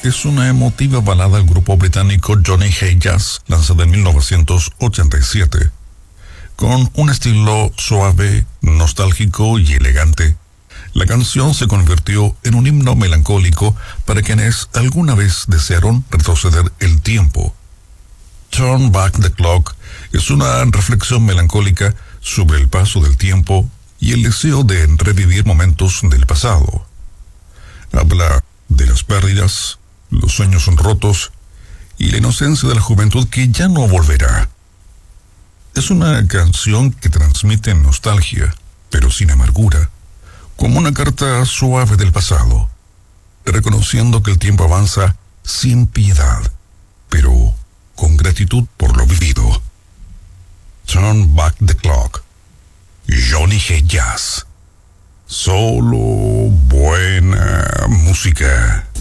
es una emotiva balada del grupo británico Johnny Hey Jazz, lanzada en 1987. Con un estilo suave, nostálgico y elegante, la canción se convirtió en un himno melancólico para quienes alguna vez desearon retroceder el tiempo. Turn Back the Clock es una reflexión melancólica sobre el paso del tiempo y el deseo de revivir momentos del pasado. Habla de las pérdidas, los sueños rotos y la inocencia de la juventud que ya no volverá. Es una canción que transmite nostalgia, pero sin amargura, como una carta suave del pasado, reconociendo que el tiempo avanza sin piedad, pero con gratitud por lo vivido. Turn Back the Clock. Johnny Hey Jazz. Solo buena música.